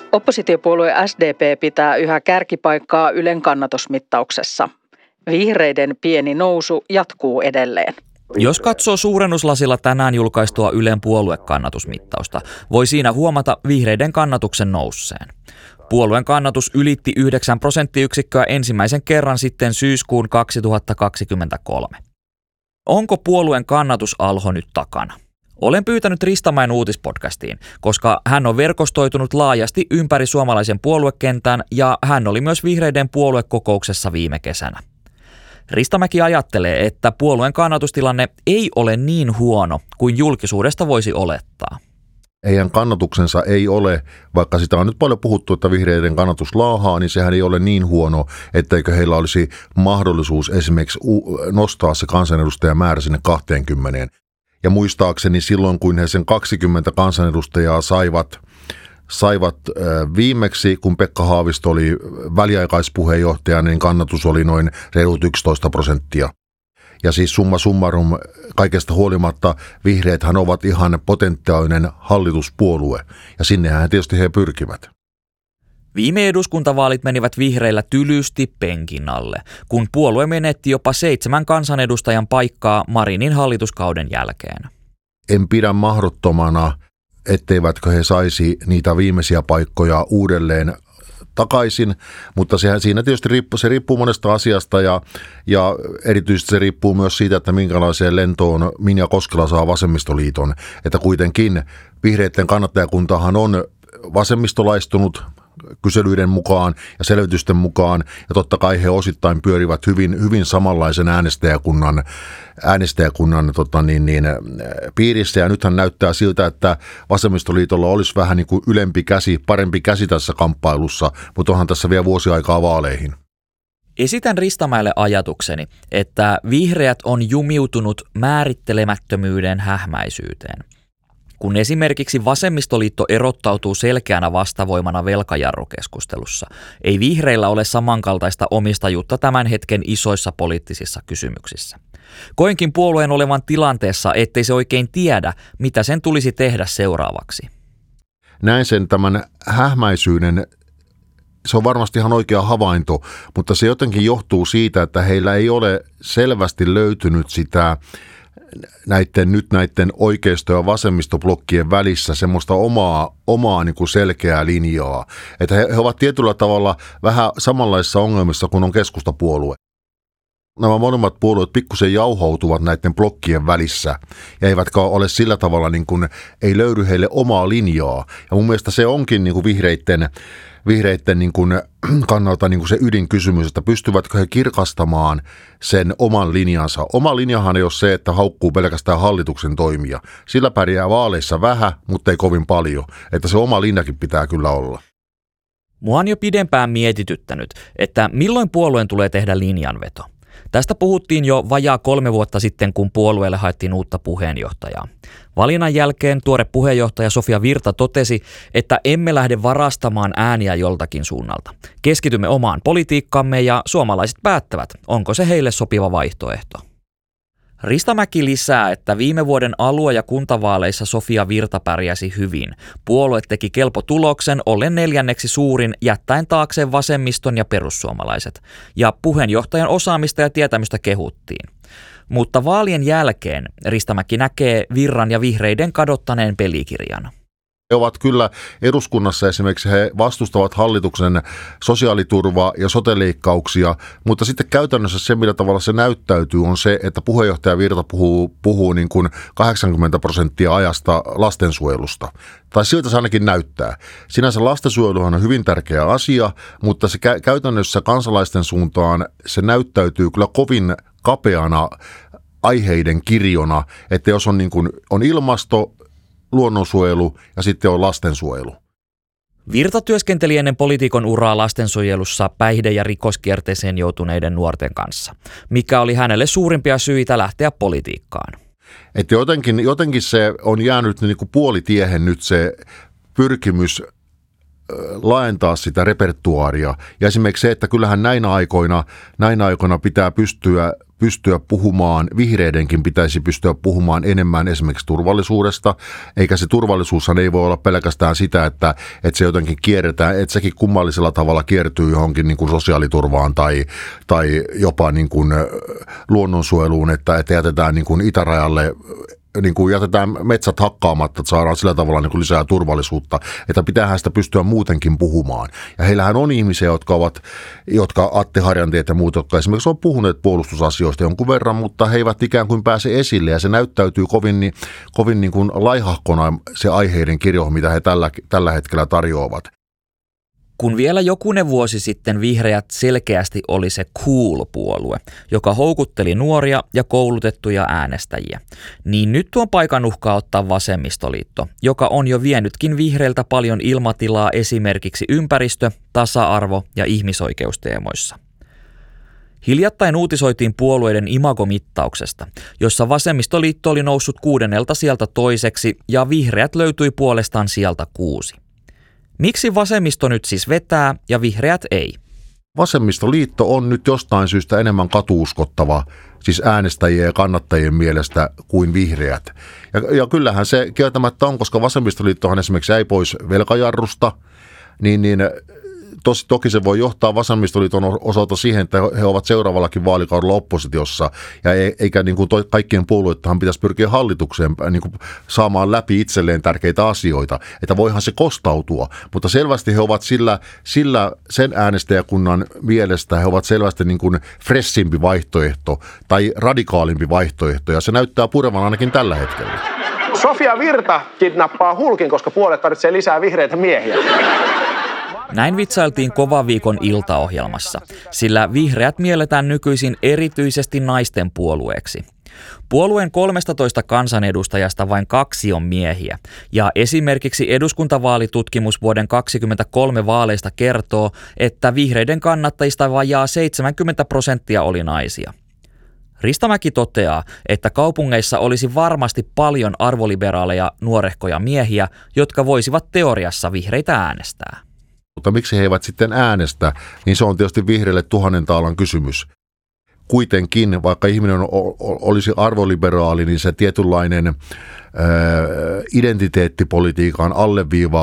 Oppositiopuolue SDP pitää yhä kärkipaikkaa Ylen kannatusmittauksessa. Vihreiden pieni nousu jatkuu edelleen. Jos katsoo suurennuslasilla tänään julkaistua Ylen puoluekannatusmittausta, voi siinä huomata vihreiden kannatuksen nousseen. Puolueen kannatus ylitti 9 prosenttiyksikköä ensimmäisen kerran sitten syyskuun 2023. Onko puolueen kannatusalho nyt takana? Olen pyytänyt Ristamäen uutispodcastiin, koska hän on verkostoitunut laajasti ympäri suomalaisen puoluekentän ja hän oli myös vihreiden puoluekokouksessa viime kesänä. Ristamäki ajattelee, että puolueen kannatustilanne ei ole niin huono kuin julkisuudesta voisi olettaa. Heidän kannatuksensa ei ole, vaikka sitä on nyt paljon puhuttu, että vihreiden kannatus laahaa, niin sehän ei ole niin huono, etteikö heillä olisi mahdollisuus esimerkiksi nostaa se kansanedustajamäärä sinne 20. Ja muistaakseni silloin, kun he sen 20 kansanedustajaa saivat viimeksi, kun Pekka Haavisto oli väliaikaispuheenjohtaja, niin kannatus oli noin reilut 11%. Ja siis summa summarum, kaikesta huolimatta vihreäthän ovat ihan potentiaalinen hallituspuolue, ja sinnehän tietysti he pyrkivät. Viime eduskuntavaalit menivät vihreillä tylysti penkin alle, kun puolue menetti jopa 7 kansanedustajan paikkaa Marinin hallituskauden jälkeen. En pidä mahdottomana, etteivätkö he saisi niitä viimeisiä paikkoja uudelleen takaisin, mutta siinä tietysti riippuu monesta asiasta ja erityisesti se riippuu myös siitä, että minkälaiseen lentoon Minja Koskela saa vasemmistoliiton, että kuitenkin vihreiden kannattajakuntahan on vasemmistolaistunut kyselyiden mukaan ja selvitysten mukaan, ja totta kai he osittain pyörivät hyvin samanlaisen äänestäjäkunnan piirissä, ja nythän näyttää siltä, että vasemmistoliitolla olisi vähän niin kuin ylempi käsi, parempi käsi tässä kamppailussa, mutta onhan tässä vielä vuosi aikaa vaaleihin. Esitän Ristamäelle ajatukseni, että vihreät on jumiutunut määrittelemättömyyden hähmäisyyteen. Kun esimerkiksi vasemmistoliitto erottautuu selkeänä vastavoimana velkajarrukeskustelussa, ei vihreillä ole samankaltaista omistajuutta tämän hetken isoissa poliittisissa kysymyksissä. Koenkin puolueen olevan tilanteessa, ettei se oikein tiedä, mitä sen tulisi tehdä seuraavaksi. Näin sen tämän hähmäisyyden, se on varmasti ihan oikea havainto, mutta se jotenkin johtuu siitä, että heillä ei ole selvästi löytynyt sitä näiden oikeisto- ja vasemmistoblokkien välissä semmoista omaa niin kuin selkeää linjaa. Että he ovat tietyllä tavalla vähän samanlaisissa ongelmissa kuin on keskustapuolue. Nämä molemmat puolueet pikkusen jauhoutuvat näiden blokkien välissä ja eivätkä ole sillä tavalla, niin kuin ei löydy heille omaa linjaa. Ja mun mielestä se onkin niin kuin vihreitten niin kuin kannalta niin kuin se ydinkysymys, että pystyvätkö he kirkastamaan sen oman linjansa. Oma linjahan ei ole se, että haukkuu pelkästään hallituksen toimia. Sillä pärjää vaaleissa vähän, mutta ei kovin paljon. Että se oma linjakin pitää kyllä olla. Mua on jo pidempään mietityttänyt, että milloin puolueen tulee tehdä linjanveto. Tästä puhuttiin jo vajaa 3 vuotta sitten, kun puolueelle haettiin uutta puheenjohtajaa. Valinnan jälkeen tuore puheenjohtaja Sofia Virta totesi, että emme lähde varastamaan ääniä joltakin suunnalta. Keskitymme omaan politiikkaamme ja suomalaiset päättävät, onko se heille sopiva vaihtoehto. Ristamäki lisää, että viime vuoden alue- ja kuntavaaleissa Sofia Virta pärjäsi hyvin. Puolue teki kelpo tuloksen, ollen 4. suurin, jättäen taakseen vasemmiston ja perussuomalaiset. Ja puheenjohtajan osaamista ja tietämystä kehuttiin. Mutta vaalien jälkeen Ristamäki näkee Virran ja vihreiden kadottaneen pelikirjan. He ovat kyllä eduskunnassa esimerkiksi, he vastustavat hallituksen sosiaaliturva- ja sote-leikkauksia, mutta sitten käytännössä se, millä tavalla se näyttäytyy, on se, että puheenjohtaja Virta puhuu niin kuin 80% ajasta lastensuojelusta. Tai siltä se ainakin näyttää. Sinänsä lastensuojeluhan on hyvin tärkeä asia, mutta se käytännössä kansalaisten suuntaan se näyttäytyy kyllä kovin kapeana aiheiden kirjona, että jos on, niin kuin, on ilmasto, luonnonsuojelu ja sitten on lastensuojelu. Virta työskenteli ennen poliitikon uraa lastensuojelussa päihde- ja rikoskierteeseen joutuneiden nuorten kanssa, mikä oli hänelle suurimpia syitä lähteä politiikkaan. Että jotenkin se on jäänyt niin kuin puolitiehen nyt se pyrkimys laajentaa sitä repertuaaria. Ja esimerkiksi se, että kyllähän näinä aikoina pitää pystyä puhumaan, vihreidenkin pitäisi pystyä puhumaan enemmän esimerkiksi turvallisuudesta, eikä se turvallisuushan ei voi olla pelkästään sitä, että se jotenkin kierretään, että sekin kummallisella tavalla kiertyy johonkin niin kuin sosiaaliturvaan tai jopa niin kuin luonnonsuojeluun, että jätetään niin kuin itärajalle, niin kuin jätetään metsät hakkaamatta, että saadaan sillä tavalla niin kuin lisää turvallisuutta, että pitäähän sitä pystyä muutenkin puhumaan. Ja heillähän on ihmisiä, jotka Atte Harjanteet ja muut, jotka esimerkiksi on puhuneet puolustusasioista jonkun verran, mutta he eivät ikään kuin pääse esille, ja se näyttäytyy kovin niin kuin laihahkona se aiheiden kirjo, mitä he tällä hetkellä tarjoavat. Kun vielä jokunen vuosi sitten vihreät selkeästi oli se cool-puolue, joka houkutteli nuoria ja koulutettuja äänestäjiä, niin nyt tuon paikan uhkaa ottaa vasemmistoliitto, joka on jo vienytkin vihreiltä paljon ilmatilaa esimerkiksi ympäristö-, tasa-arvo- ja ihmisoikeusteemoissa. Hiljattain uutisoitiin puolueiden imagomittauksesta, jossa vasemmistoliitto oli noussut 6. sieltä toiseksi ja vihreät löytyi puolestaan sieltä 6. Miksi vasemmisto nyt siis vetää ja vihreät ei? Vasemmistoliitto on nyt jostain syystä enemmän katuuskottava, siis äänestäjien ja kannattajien mielestä kuin vihreät. Ja kyllähän se kieltämättä on, koska vasemmistoliittohan esimerkiksi jäi pois velkajarrusta, niin toki se voi johtaa vasemmistoliiton osalta siihen, että he ovat seuraavallakin vaalikaudella oppositiossa, ja eikä niin kuin kaikkien puolueitahan pitäisi pyrkiä hallitukseen niin kuin saamaan läpi itselleen tärkeitä asioita, että voihan se kostautua, mutta selvästi he ovat sen äänestäjäkunnan mielestä he ovat selvästi niin kuin freshimpi vaihtoehto tai radikaalimpi vaihtoehto, ja se näyttää purevan ainakin tällä hetkellä. Sofia Virta kidnappaa Hulkin, koska puolet tarvitsee lisää vihreitä miehiä. Näin vitsailtiin Kovan viikon iltaohjelmassa, sillä vihreät mielletään nykyisin erityisesti naisten puolueeksi. Puolueen 13 kansanedustajasta vain 2 on miehiä, ja esimerkiksi eduskuntavaalitutkimus vuoden 2023 vaaleista kertoo, että vihreiden kannattajista vajaa 70% oli naisia. Ristamäki toteaa, että kaupungeissa olisi varmasti paljon arvoliberaaleja nuorehkoja miehiä, jotka voisivat teoriassa vihreitä äänestää. Mutta miksi he eivät sitten äänestä, niin se on tietysti vihreille 1000 taalan kysymys. Kuitenkin, vaikka ihminen olisi arvoliberaali, niin se tietynlainen identiteettipolitiikan alleviiva